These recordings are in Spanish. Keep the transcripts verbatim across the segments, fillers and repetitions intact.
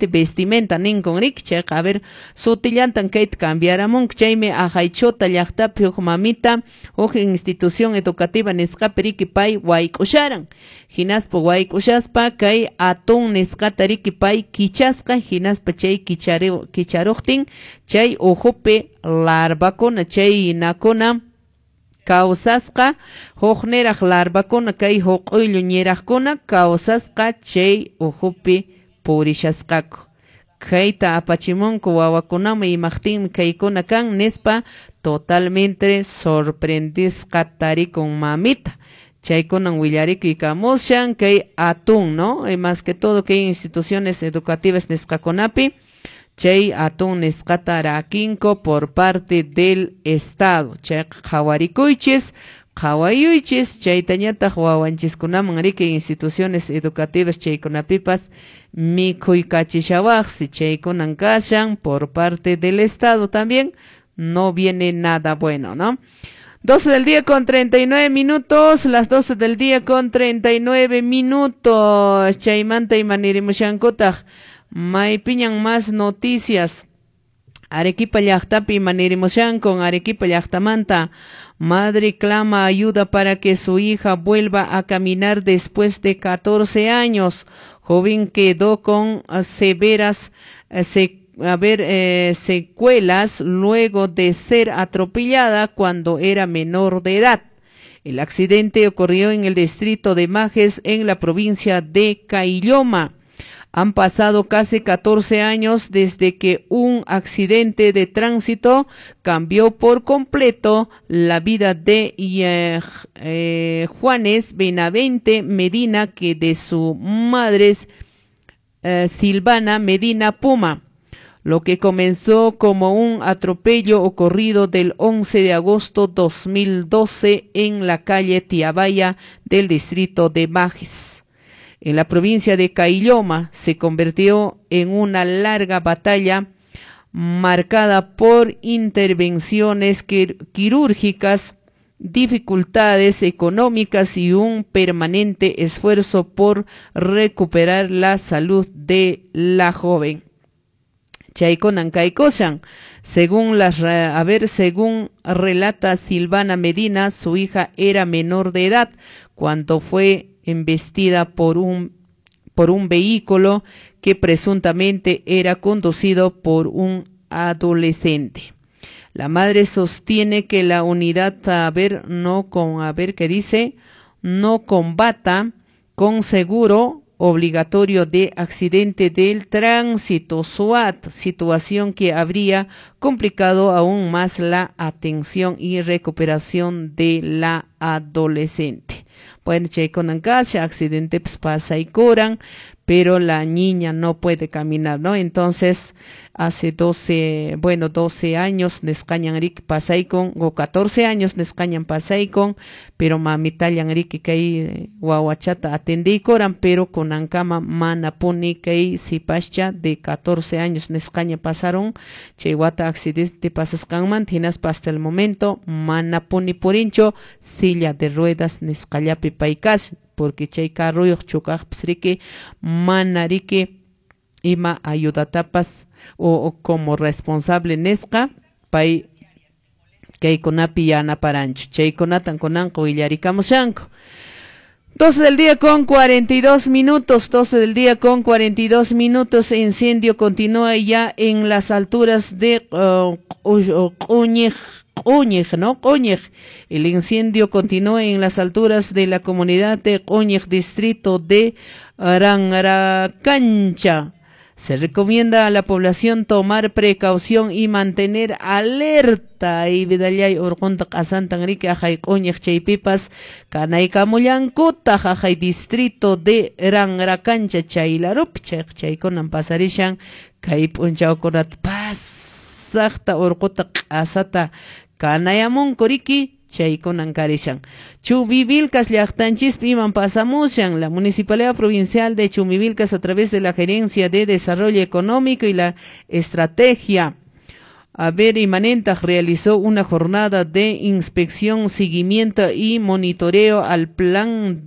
solamente vestimenta ninkun rik chay a ver sutillantan kayta cambiaramunk chaymi ajaychota llaqtapi huk mamita huk institución educativa nisqapi riki pay wayk'usharan hinaspa wayk'ushaspa kay atun nisqata riki pay kichasqa hinaspa chay kichari kicharuqtin chay ujupi larvakuna chay nakuna kawsasqa hukniraq larvakuna kay huq'uylu ñiraqkuna kawsasqa chay ujupi purishasqaku kayta apachimunku wawakunama imaqtinmi kaykuna kan nispa totalmente sorprendisqa tarikun mamita chaykunan willarikuykamushan kay atun no y más que todo kay instituciones educativas nisqakunapi chay atun nisqata rakinko por parte del Estado. Chay qhawarikuychis, qhawayuychis, chaytañataq wawanchiskunaman riki instituciones educativas chaykunapipas mikhuykachishawaqsi chaykunan kashan por parte del Estado también no viene nada bueno, ¿no? doce del día con treinta y nueve minutos, las doce del día con treinta y nueve minutos. Chaymanta y manirimushankutaq may piñan más noticias. Arequipa llaqtapi manirimushan con Arequipa llaqtamanta. Madre clama ayuda para que su hija vuelva a caminar después de catorce años. Joven quedó con uh, severas uh, se, a ver, eh, secuelas luego de ser atropellada cuando era menor de edad. El accidente ocurrió en el distrito de Majes, en la provincia de Caylloma. Han pasado casi catorce años desde que un accidente de tránsito cambió por completo la vida de eh, eh, Juanes Benavente Medina, que de su madre eh, Silvana Medina Puma. Lo que comenzó como un atropello ocurrido del once de agosto dos mil doce en la calle Tiabaya del distrito de Majes, en la provincia de Caylloma, se convirtió en una larga batalla marcada por intervenciones quir- quirúrgicas, dificultades económicas y un permanente esfuerzo por recuperar la salud de la joven. Chaykonan Kaikoshan, según las a ver, según relata Silvana Medina, su hija era menor de edad cuando fue embestida por un por un vehículo que presuntamente era conducido por un adolescente. La madre sostiene que la unidad a ver no con a ver qué dice no combata con seguro obligatorio de accidente del tránsito SWAT, situación que habría complicado aún más la atención y recuperación de la adolescente. Bueno, chaykunan kasha accidente pues pasa y curan, pero la niña no puede caminar, ¿no? Entonces, hace doce, bueno, doce años nescañan rik pasaykon, o catorce años nescañan pasaykon, pero mamita rik kay wawachata atendí coran, pero con ankama manapuni kay sipascha de catorce años nescaña pasaron, cheywata accidente pasaskanman, tinas hasta el momento, manapuni porincho, silla de ruedas nescallapi paikas, porque chay carruyuq chukaqpis riki mana riki ima ayudatapas o, o como responsable nesqa pay kaykunapi yanaparanchu chaykunatan kunanqa willarikamushanku. doce del día con cuarenta y dos minutos, doce del día con cuarenta y dos minutos. Incendio continúa ya en las alturas de uh, Uñej, Uñej, ¿no? Uñej. El incendio continúa en las alturas de la comunidad de Uñej, distrito de Rangaracancha. Se recomienda a la población tomar precaución y mantener alerta. Y vidallay urqunta qasantan riki ajay Uñej chaypipas kanay kamullankuta ajay distrito de Rangaracancha chaylarup chay chaykunan pasarishan kay p'unchawkunata pasaqta urquta q'asata kanayamunku riki chaykunan karishan. Chumivilcas llaqtanchispi iman pasamushan. La Municipalidad Provincial de Chumivilcas, a través de la Gerencia de Desarrollo Económico y la Estrategia a ver Imanentag, realizó una jornada de inspección, seguimiento y monitoreo al plan de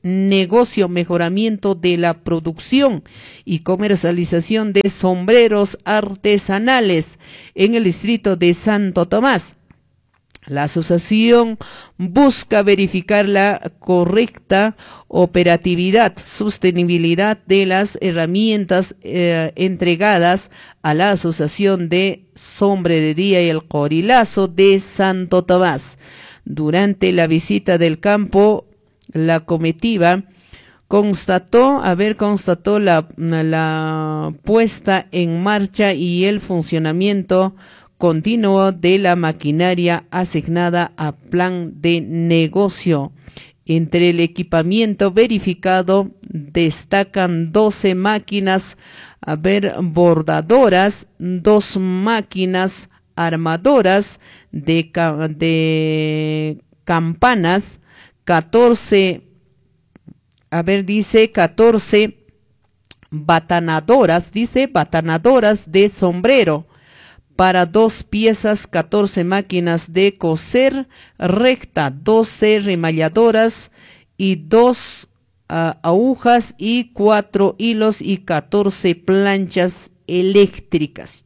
negocio, mejoramiento de la producción y comercialización de sombreros artesanales en el distrito de Santo Tomás. La asociación busca verificar la correcta operatividad, sostenibilidad de las herramientas eh, entregadas a la Asociación de Sombrerería y el Corilazo de Santo Tomás. Durante la visita del campo, la comitiva constató, a ver, constató la, la puesta en marcha y el funcionamiento continuo de la maquinaria asignada a plan de negocio. Entre el equipamiento verificado destacan doce máquinas, a ver, bordadoras, dos máquinas armadoras de, de campanas, catorce, a ver, dice catorce batanadoras, dice batanadoras de sombrero. Para dos piezas, catorce máquinas de coser recta, doce remalladoras y dos uh, agujas y cuatro hilos y catorce planchas eléctricas.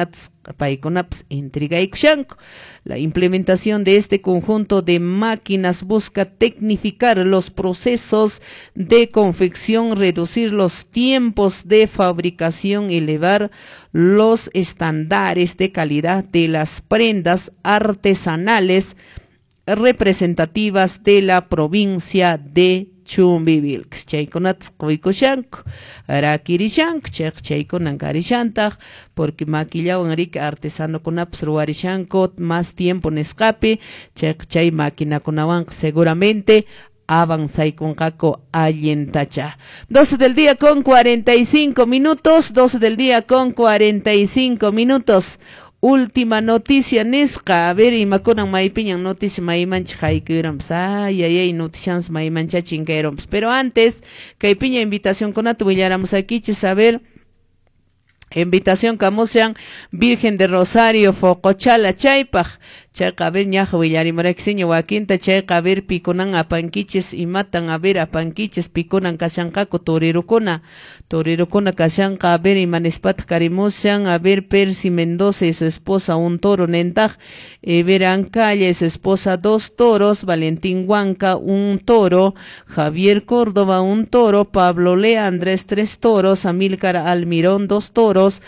La implementación de este conjunto de máquinas busca tecnificar los procesos de confección, reducir los tiempos de fabricación y elevar los estándares de calidad de las prendas artesanales representativas de la provincia de Chumbivilk. Chaykunat qoykushanku, rakirishanku, chaykunan karishantaj, porque maquillawan rika artesanokunapas ruwarishanku más tiempo en escape, chay maquinakunawan seguramente avanzaykunqaku allintacha. doce del día con cuarenta y cinco minutos, doce del día con cuarenta y cinco minutos. Última noticia nesca, a ver, imakunan maipiñan noticia maimancha haykuyurams, ay, ay, ay, noticias maimancha chinqueroms. Pero antes, kaypiña invitación con atubilláramos aquí, saber, invitación kamusyan, Virgen de Rosario, Focochala, Chaypaj, chayqa a ver ñaja willarimaraqsiña wakinta, chayqa a ver pikunan apankichis y matan a ver apankichis pikunan kashanqaku torirukuna, torirukuna kashanqa a ver imanispat karimusyan, a ver Percy Mendoza y su esposa un toro nentaj, e ver Ancalla y su esposa dos toros, Valentín Huanca un toro, Javier Córdoba un toro, Pablo Lea Andrés tres toros, Amílcar Almirón dos toros,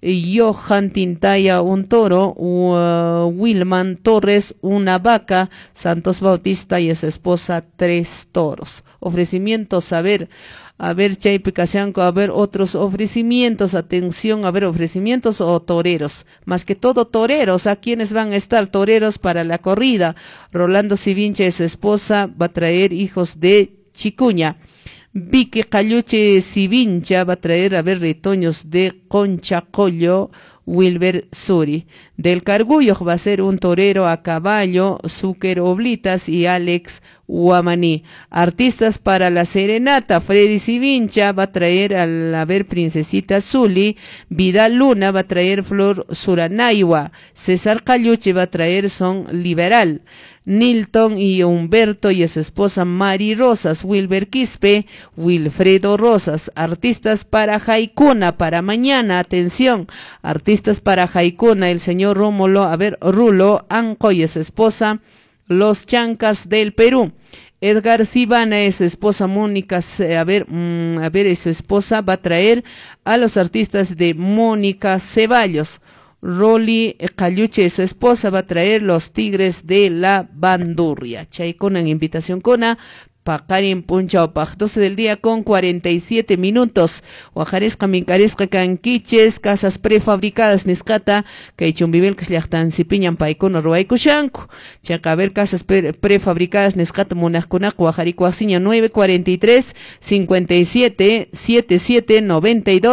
Johan Tintaya un toro, uh, Wilman Torres una vaca, Santos Bautista y su esposa tres toros. Ofrecimientos, a ver, a ver Chaypicacianco, a ver otros ofrecimientos, atención, a ver ofrecimientos o toreros, más que todo toreros, a quienes van a estar toreros para la corrida. Rolando Sivincha y su esposa va a traer hijos de Chicuña. Vicky Calluche Sivincha va a traer a ver retoños de Conchacollo, Wilber Suri. Del Cargullo va a ser un torero a caballo, Zucker Oblitas y Alex Guamaní. Artistas para la serenata, Freddy Sivincha va a traer a la ver Princesita Zuli, Vidal Luna va a traer Flor Suranaiwa, César Calluche va a traer Son Liberal. Nilton y Humberto y su esposa Mari Rosas, Wilber Quispe, Wilfredo Rosas. Artistas para Jaicuna, para mañana, atención, artistas para Jaicuna, el señor Rómulo, a ver, Rulo Anco y su esposa, Los Chancas del Perú. Edgar Sibana y su esposa Mónica, a ver, mmm, a ver, y su esposa va a traer a los artistas de Mónica Ceballos. Rolly Calluche y su esposa va a traer los Tigres de la Bandurria. Chaykunan invitación cona, Pakarin Punchaupaj, doce del día con cuarenta y siete minutos. Oaxaresca, Mincaresca, Canquiches, casas prefabricadas, Niscata, Kaichumbivel, Kashliachtan, Sipiñan, Paikono, Ruaykushanku. Chaca, a ver, casas pre prefabricadas, Niscata, Monascunac, Oaxaricuaciña, nueve cuarenta y tres, cincuenta y siete, setenta y siete, noventa y dos.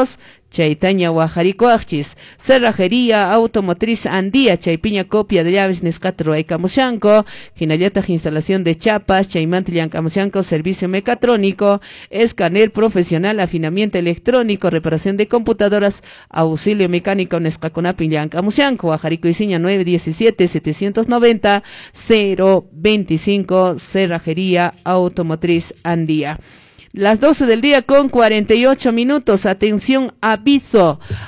Chaitaña Guajaricuachis, Cerrajería Automotriz Andía, Chaipiña copia de llaves Nescatro Camusianco, Jinayata instalación de chapas, Chaimantilian Camusianco, servicio mecatrónico, escáner profesional, afinamiento electrónico, reparación de computadoras, auxilio mecánico Nescaconapilian Camusianco, Guajarico y Ciña nueve diecisiete setecientos noventa cero veinticinco, Cerrajería Automotriz Andía. Las doce del día con cuarenta y ocho minutos. Atención, aviso.